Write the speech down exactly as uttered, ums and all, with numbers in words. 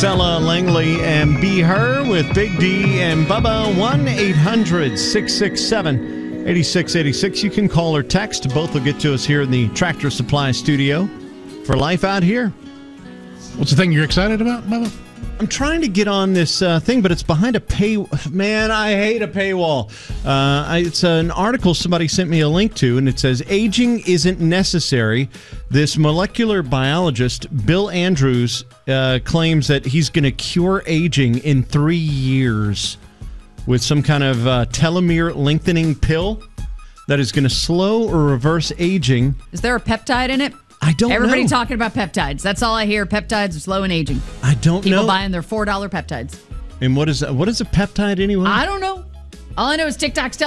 Ella Langley and Be Her with Big D and Bubba. one eight hundred six six seven eight six eight six. You can call or text. Both will get to us here in the Tractor Supply studio for Life Out Here. What's the thing you're excited about, Bubba? I'm trying to get on this uh, thing, but it's behind a pay. Man, I hate a paywall. Uh, I, it's an article somebody sent me a link to, and it says, aging isn't necessary. This molecular biologist, Bill Andrews, uh, claims that he's going to cure aging in three years with some kind of uh, telomere lengthening pill that is going to slow or reverse aging. Is there a peptide in it? I don't Everybody know. talking about peptides. That's all I hear. Peptides are slow in aging. I don't People know. People buying their four dollar peptides. And what is what is a peptide anyway? I don't know. All I know is TikTok's telling